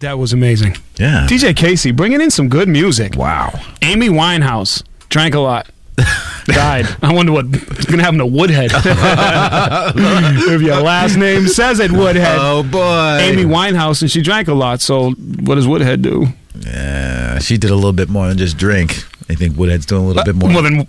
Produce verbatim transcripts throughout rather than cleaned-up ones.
That was amazing. Yeah. D J Casey bringing in some good music. Wow. Amy Winehouse drank a lot. Died. I wonder what's going to happen to Woodhead. If your last name says it, Woodhead. Oh, boy. Amy Winehouse, and she drank a lot, so what does Woodhead do? Yeah, she did a little bit more than just drink. I think Woodhead's doing a little bit more. More than...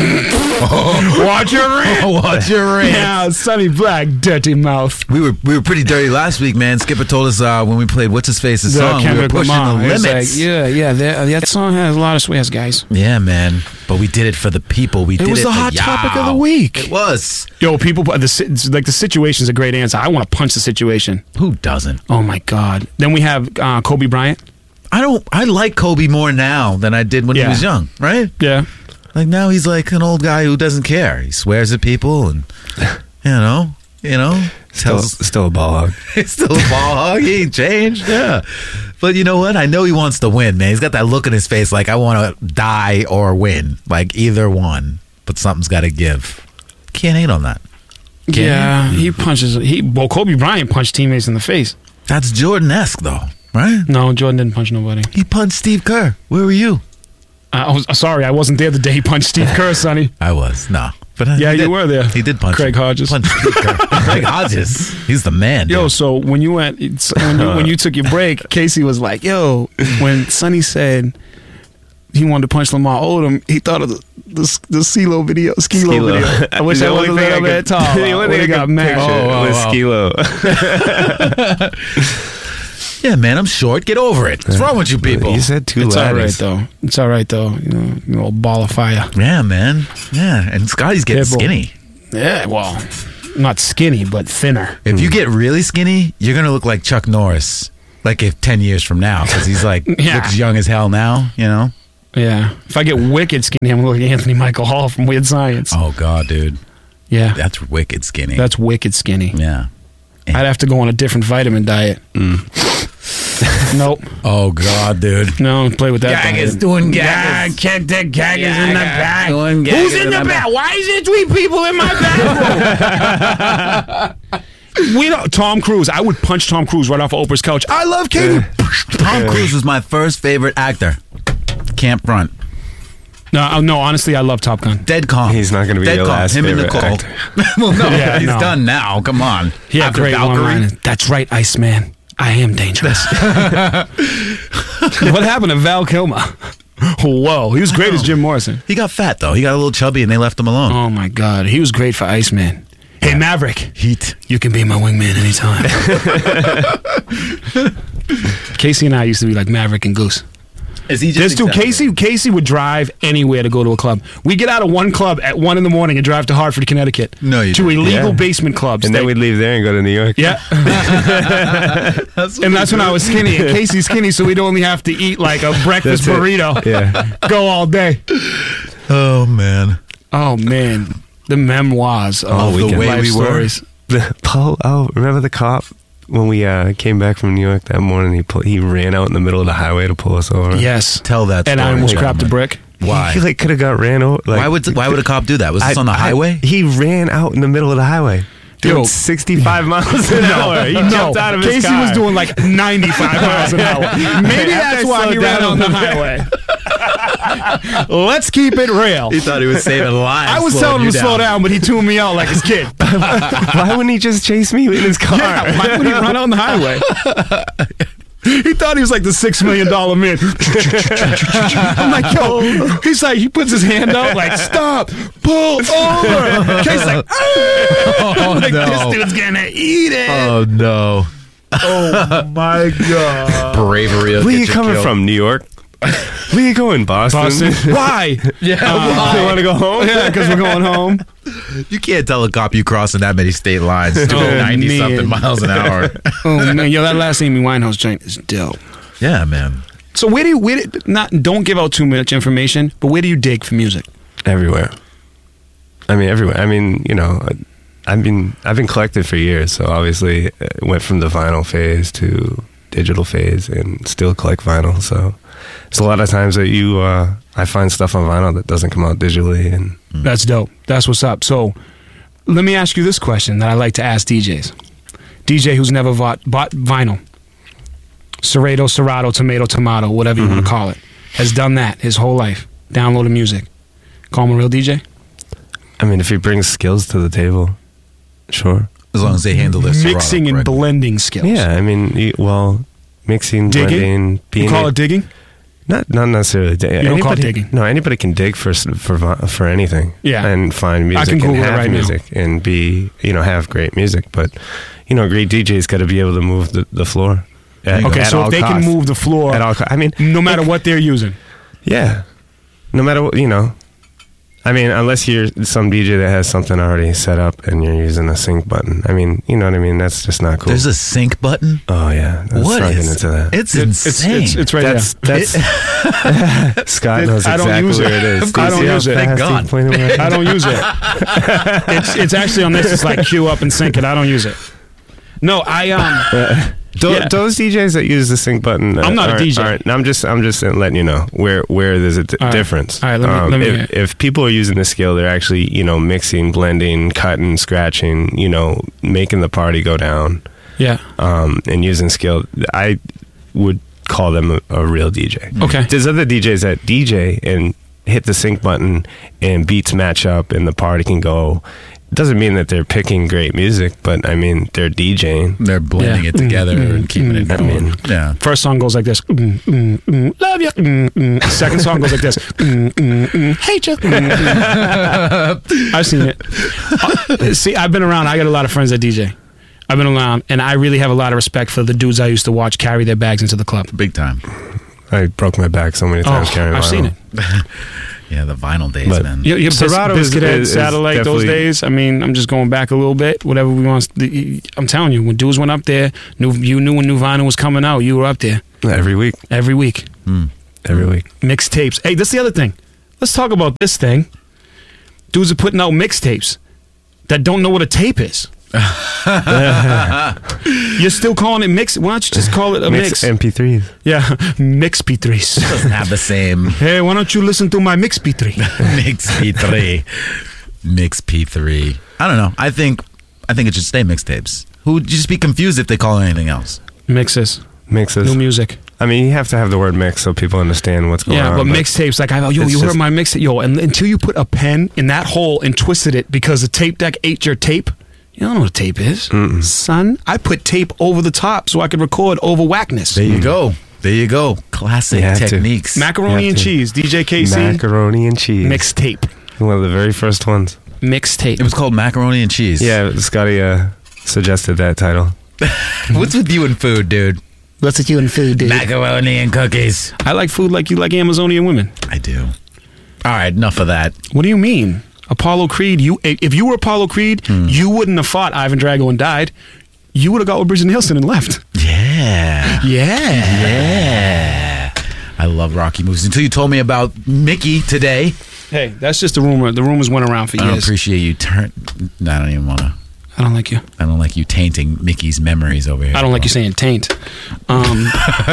Watch your rant. Watch your rant. Yeah, Sonny Black, dirty mouth. We were we were pretty dirty last week, man. Skipper told us uh, when we played What's His Face's The song, we were Kendrick pushing Lamar. the It's limits. like, yeah, yeah, that, that song has a lot of swears, guys. Yeah, man. But we did it for the people. We It did was it the for hot y'all. topic of the week. It was. Yo, people, the si- like the situation's a great answer. I want to punch the situation. Who doesn't? Oh my God. Then we have uh, Kobe Bryant. I don't. I like Kobe more now than I did when Yeah. he was young. Right? Yeah. Like now he's like an old guy who doesn't care. He swears at people, and you know, you know, Still, tells still a ball hog. he's still a ball hog. He ain't changed. Yeah. But you know what? I know he wants to win, man. He's got that look in his face like I want to die or win, like either one. But something's got to give. Can't hate on that. Can't Yeah, hate. he punches. He well, Kobe Bryant punched teammates in the face. That's Jordan-esque, though, right? No, Jordan didn't punch nobody. He punched Steve Kerr. Where were you? I was sorry, I wasn't there the day he punched Steve Kerr, Sonny. I was. No. But uh, Yeah, he you did. were there. He did punch Craig him. Hodges. Punched Steve Kerr. Craig Hodges. He's the man. Yo, dude. so when you went, it's, when you, when you took your break, Casey was like, "Yo," when Sonny said he wanted to punch Lamar Odom, he thought of the the, the CeeLo video, Skilo Skilo. video. I wish The I was only a thing I little bit could- taller. the only I thing I would've got could mad. picture Oh, wow, was wow. Skilo. Yeah, man, I'm short. Get over it. What's wrong with you people? You said two It's all right letters. though. It's all right though. You know, you know, ball of fire. Yeah, man. Yeah, and Scotty's getting Pitbull. skinny. Yeah, well, not skinny, but thinner. If you get really skinny, you're gonna look like Chuck Norris, like if ten years from now, because he's like Yeah. looks young as hell now. You know? Yeah. If I get wicked skinny, I'm going to look like Anthony Michael Hall from Weird Science. Oh God, dude, Yeah. that's wicked skinny. That's wicked skinny. yeah. I'd have to go on a different vitamin diet. Nope. Oh God, dude. No, play with that. Gag diet. is doing Yeah, gaggers. check that gag is in the back. Doing Who's gaggers in the back? Why is there three people in my bathroom? We don't. Tom Cruise. I would punch Tom Cruise right off of Oprah's couch. I love Katie. Tom Cruise was my first favorite actor. Can't front. No, no. Honestly, I love Top Gun. Dead calm. He's not gonna be Dead your calm. last Him and favorite Nicole. actor. Well, no, Yeah, he's no. done now. Come on. He had After great Valkyrie. one-liners. That's right, Iceman. I am dangerous. What happened to Val Kilmer? Whoa, he was great as Jim Morrison. He got fat though. He got a little chubby, and they left him alone. Oh my God, he was great for Iceman. Hey Maverick, Heat. you can be my wingman anytime. Casey and I used to be like Maverick and Goose. Is he This just dude, accepted? Casey, Casey would drive anywhere to go to a club. We get out of one club at one in the morning and drive to Hartford, Connecticut. No, you to don't. illegal Yeah. basement clubs. And They- then we'd leave there and go to New York. yeah, That's what and we that's when do. I was skinny. And Casey's skinny, so we'd only have to eat like a breakfast That's it. burrito. Yeah. Go all day. Oh man. Oh man, the memoirs of Oh, the way life we were. stories. The Paul, oh, remember the cop when we uh, came back from New York that morning? He pull, he ran out in the middle of the highway to pull us over. Yes, Tell that and I story, almost crapped a gentlemen. brick. Why? He like could have got ran over. Like, why would why would a cop do that? Was this I- on the I- highway? he ran out in the middle of the highway. Doing Yo. sixty-five miles an hour. He no, jumped out of his Casey car. was doing like ninety-five miles an hour. Maybe After that's I why he slowed ran down on the a little highway. Let's keep it real. He thought he was saving lives. I was telling him to slow down, but he tuned me out like his kid. Why wouldn't he just chase me in his car? Yeah, why would he run on the highway? He thought he was like the six million dollar man. I'm like, yo. He's like, he puts his hand out, like, stop, pull over. Casey's like, Oh like no. this dude's gonna eat it. Oh no. Oh my god. Bravery of Where you coming from? New York? Where you going? Boston? Boston. Why? Yeah. You want to go home? Yeah, because we're going home. You can't tell a cop you crossing that many state lines doing Oh, ninety something man. miles an hour. Oh man, yo, that last Amy Winehouse joint is dope. Yeah, man. So where do you, where do, not don't give out too much information, but where do you dig for music? Everywhere. I mean, everywhere. I mean, you know, I've been I've been collected for years, so obviously it went from the vinyl phase to digital phase, and still collect vinyl. So it's a lot of times that you uh, I find stuff on vinyl that doesn't come out digitally, and That's dope. That's what's up. So let me ask you this question that I like to ask D Js. D J who's never bought, bought vinyl. Serato, Serato, Tomato, Tomato, whatever you Mm-hmm. want to call it, has done that his whole life. Downloaded music. Call him a real D J? I mean, if he brings skills to the table, sure. As long as they handle this Mixing and blending skills. Yeah, I mean, you, well, mixing, Digging? blending, being You call a- it digging? Not not necessarily. Dig- You don't call it anybody, digging? No, anybody can dig for s- for vi- for anything. Yeah. and find music can and Google it have right now. music and be you know have great music. But you know, a great D J's got to be able to move the, the floor. At, Okay, at so all if they costs. can move the floor, at all, co- I mean, no matter what they're using. yeah, no matter what you know. I mean, unless you're some D J that has something already set up and you're using a sync button. I mean, you know what I mean? That's just not cool. There's a sync button. oh yeah, let's What not get is? into that. It's It's, insane. it's, it's right That's that's Scott knows I don't exactly use it. where it is. I don't See how use it. fast Thank he God. pointed there. away? I don't use it. it's, it's actually on this. It's like cue up and sync it. I don't use it. No, I um. Tho- Yeah. Those D Js that use the sync button, uh, I'm not a aren't- D J. aren't- I'm just, I'm just letting you know where, where there's a d- All right. difference. Um, All right, let me- let me- if, if people are using the skill, they're actually, you know, mixing, blending, cutting, scratching, you know, making the party go down, Yeah. um, and using skill. I would call them a, a real D J. Okay. There's other D Js that D J and hit the sync button and beats match up and the party can go. Doesn't mean that they're picking great music, but I mean they're DJing. They're blending Yeah. it together Mm, and keeping it mm, going. I mean, yeah. First song goes like this. Mm, mm, mm, love you. Mm, mm. Second song goes like this. Mm, mm, mm, hate you. Mm, mm. I've seen it. Uh, see, I've been around. I got a lot of friends that D J. I've been around, and I really have a lot of respect for the dudes I used to watch carry their bags into the club. Big time. I broke my back so many times Oh, carrying I've vinyl. seen it. Yeah, the vinyl days, But- man. You, you Serato is- Biscuit Head, is- is Satellite, those definitely- days. I mean, I'm just going back a little bit. Whatever we want. I'm telling you, when dudes went up there, new, you knew when new vinyl was coming out. You were up there Every week. every week. Mm. Every week. Mixtapes. Hey, that's the other thing. Let's talk about this thing. Dudes are putting out mixtapes that don't know what a tape is. You're still calling it mix? Why don't you just call it a mix? Mix M P threes. Yeah, mix P threes. Doesn't have the same Hey, why don't you listen to my mix P three? mix P three. Mix P three. I don't know. I think I think it should stay mixtapes. Who would just be confused if they call it anything else? Mixes, Mixes. new music. I mean, you have to have the word mix so people understand what's going Yeah, on. but mixtapes, like, I yo, it's you just- heard my mix, yo, and until you put a pen in that hole and twisted it because the tape deck ate your tape, you don't know what a tape is, Mm-mm. son. I put tape over the top so I could record over whackness. There you go. There you go. Classic You have to. techniques. Macaroni You and have to. cheese, D J K C, Macaroni and cheese. mixtape, One of the very first ones. mixtape. It was called macaroni and cheese. Yeah, Scotty uh, suggested that title. What's with you and food, dude? What's with you and food, dude? Macaroni and cookies. I like food like you like Amazonian women. I do. All right, enough of that. What do you mean? Apollo Creed, you if you were Apollo Creed, Hmm. you wouldn't have fought Ivan Drago and died. You would have got with Bridget Nielsen and left. Yeah. Yeah. Yeah. I love Rocky movies. Until you told me about Mickey today. Hey, that's just a rumor. The rumors went around for I don't years. appreciate you turn. No, I don't even want to. I don't like you. I don't like you tainting Mickey's memories over here. I don't like you saying taint. Um,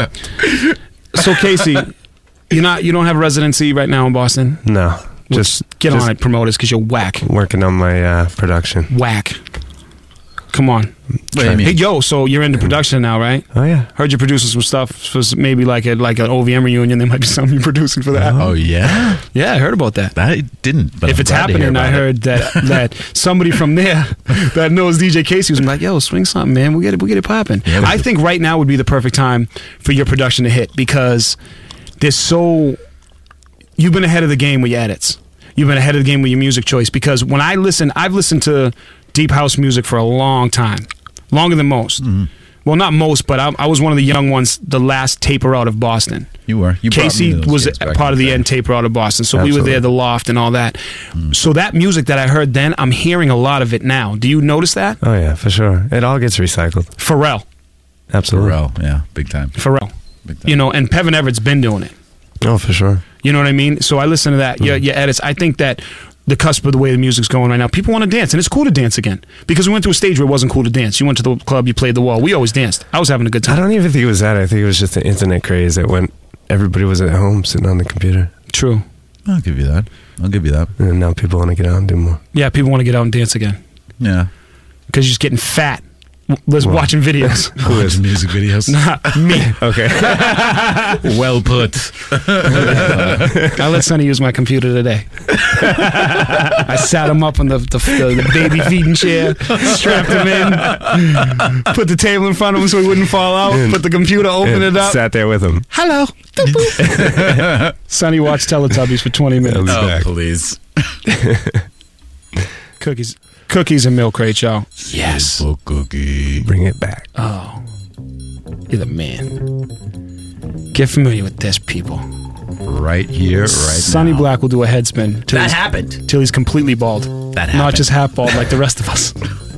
so Casey, you're not. You don't have a residency right now in Boston. No, Just just get just on it, promoters, because you're whack, working on my uh, production. whack. Come on. What do you mean? Hey, yo, so you're into production now, right? Oh yeah. Heard you're producing some stuff for s- maybe like a like an O V M reunion. There might be something you're producing for that. Oh yeah, Yeah, I heard about that. I didn't. But if I'm it's glad to hear happening, I about it. heard that that somebody from there that knows D J Casey was like, "Yo, swing something, man. We get it. We get it popping." Yeah, we I do. think right now would be the perfect time for your production to hit because there's so you've been ahead of the game with your edits. You've been ahead of the game with your music choice because when I listen, I've listened to deep house music for a long time, longer than most. Mm-hmm. Well, not most, but I, I was one of the young ones, the last taper out of Boston. You were. You brought me Casey to those was gigs a back part in of the day. end taper out of Boston, so we were Absolutely. there, the loft and all that. So that music that I heard then, I'm hearing a lot of it now. Do you notice that? Oh yeah, for sure. It all gets recycled. Pharrell, Absolutely. Pharrell, yeah, big time. Pharrell, Big time. you know, and Pevin Everett's been doing it. Oh, for sure. You know what I mean? So I listen to that, your, your edits. I think that the cusp of the way the music's going right now, people want to dance, and it's cool to dance again because we went to a stage where it wasn't cool to dance. You went to the club, you played the wall. We always danced. I was having a good I time. don't even think it was that. I think it was just the internet craze that went. Everybody was at home sitting on the computer, True. I'll give you that. I'll give you that. and now people want to get out and do more. Yeah, people want to get out and dance again Yeah. because you're just getting fat. was watching videos. Who is music videos? Not me. Okay. Well put. I let Sonny use my computer today. I sat him up on the, the, the, the baby feeding chair, strapped him in, put the table in front of him so he wouldn't fall out, put the computer, open it up. Sat there with him. Hello. Sonny watched Teletubbies for twenty minutes. He'll be Oh, back. please. Cookies, cookies and milk crate, y'all. Yes. Oh, cookie. Bring it back. Oh, you're the man. Get familiar with this, people. Right here, right Sonny now. Black will do a head spin till That he's, happened. till he's completely bald. That Not happened. just half bald like the rest of us.